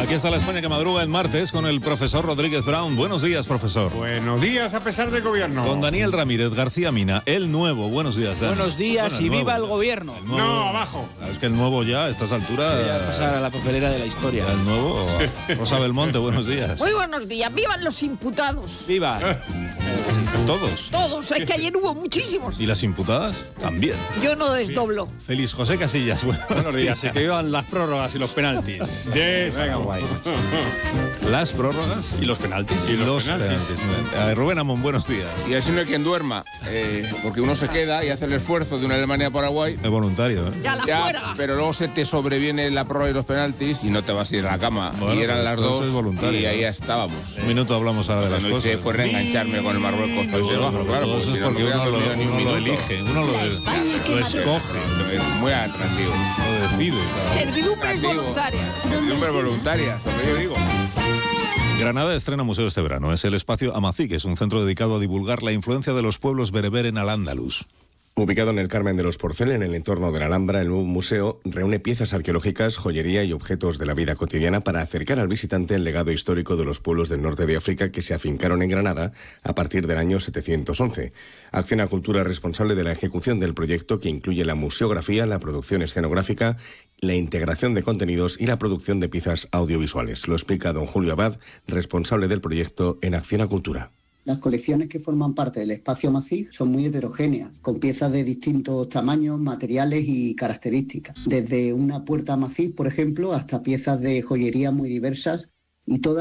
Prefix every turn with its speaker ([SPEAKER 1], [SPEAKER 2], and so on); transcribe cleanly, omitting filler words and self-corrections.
[SPEAKER 1] Aquí está la España que madruga en martes con el profesor Rodríguez Brown. Buenos días, profesor.
[SPEAKER 2] Buenos días, a pesar del gobierno.
[SPEAKER 1] Con Daniel Ramírez García Mina, el nuevo. Buenos días, Dani.
[SPEAKER 3] Buenos días, bueno, y nuevo, viva el gobierno.
[SPEAKER 1] El nuevo,
[SPEAKER 2] no, abajo.
[SPEAKER 1] Es que el nuevo ya, a estas alturas...
[SPEAKER 3] Ya pasar a la papelera de la historia.
[SPEAKER 1] El nuevo. Rosa Belmonte, buenos días.
[SPEAKER 4] Muy buenos días. ¡Vivan los imputados!
[SPEAKER 3] ¡Viva!
[SPEAKER 1] Todos.
[SPEAKER 4] Todos. Es que ayer hubo muchísimos.
[SPEAKER 1] ¿Y las imputadas? También.
[SPEAKER 4] Yo no desdoblo.
[SPEAKER 1] Feliz José Casillas.
[SPEAKER 5] Buenos días. Y que vivan las prórrogas y los penaltis.
[SPEAKER 2] Venga,
[SPEAKER 5] guay.
[SPEAKER 1] Las prórrogas
[SPEAKER 5] y los penaltis.
[SPEAKER 1] Y los penaltis. Rubén Amón, buenos días.
[SPEAKER 6] Y así no hay quien duerma, porque uno se queda y hace el esfuerzo de una Alemania-Paraguay.
[SPEAKER 1] Es voluntario, ¿eh?
[SPEAKER 4] Ya la fuera.
[SPEAKER 6] Pero luego se te sobreviene la prórroga y los penaltis y no te vas a ir a la cama.
[SPEAKER 1] Bueno,
[SPEAKER 6] y eran las dos y ahí estábamos.
[SPEAKER 1] Un minuto hablamos ahora de las cosas.
[SPEAKER 6] Fue reengancharme con el Marruecos. Pues claro,
[SPEAKER 1] eso es porque uno lo elige, uno lo escoge.
[SPEAKER 6] Es muy atractivo.
[SPEAKER 1] Lo decide.
[SPEAKER 4] Servidumbres voluntarias.
[SPEAKER 6] Servidumbres voluntarias, lo que yo digo.
[SPEAKER 1] Granada estrena museo este verano. Es el espacio Amací, que es un centro dedicado a divulgar la influencia de los pueblos bereber en Al-Ándalus.
[SPEAKER 7] Ubicado en el Carmen de los Porcel, en el entorno de la Alhambra, el nuevo museo reúne piezas arqueológicas, joyería y objetos de la vida cotidiana para acercar al visitante el legado histórico de los pueblos del norte de África que se afincaron en Granada a partir del año 711. Acciona Cultura es responsable de la ejecución del proyecto, que incluye la museografía, la producción escenográfica, la integración de contenidos y la producción de piezas audiovisuales. Lo explica don Julio Abad, responsable del proyecto en Acciona Cultura.
[SPEAKER 8] Las colecciones que forman parte del espacio Amací son muy heterogéneas, con piezas de distintos tamaños, materiales y características. Desde una puerta Amací, por ejemplo, hasta piezas de joyería muy diversas y todas